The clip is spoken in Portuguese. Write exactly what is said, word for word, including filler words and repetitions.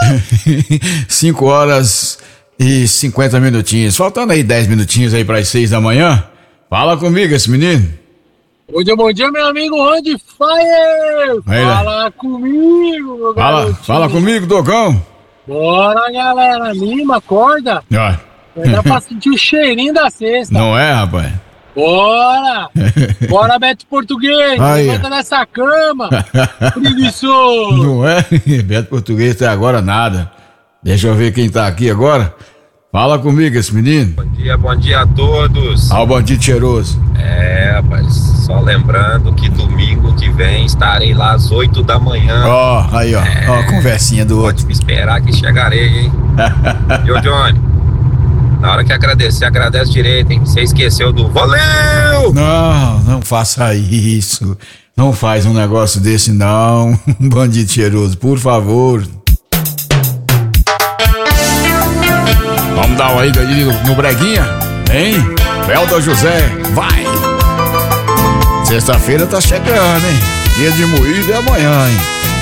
cinco horas e cinquenta minutinhos. Faltando aí dez minutinhos aí para as seis da manhã. Fala comigo, esse menino. Bom dia, bom dia, meu amigo Randy Fire. Fala comigo, meu Fala, fala comigo, Dogão. Bora, galera. Anima, acorda. Ah. Dá pra sentir o cheirinho da sexta. Não é, rapaz? Bora! Bora, Beto Português! Aí. Levanta nessa cama! Preguiçoso! Não é? Beto Português até agora nada. Deixa eu ver quem tá aqui agora. Fala comigo, esse menino. Bom dia, bom dia a todos. Ah, o bandido cheiroso. É, rapaz, só lembrando que domingo que vem estarei lá às oito da manhã. Ó, oh, aí, ó. É, ó, conversinha do outro. Pode me esperar que chegarei, hein? E ô, Johnny, na hora que agradecer, agradece direito, hein? Você esqueceu do valeu! Não, não faça isso. Não faz um negócio desse, não. Bandido cheiroso, por favor. Vamos dar uma ida aí no, no Breguinha, hein? Belda José, vai! Sexta-feira tá chegando, hein? Dia de moído é amanhã, hein?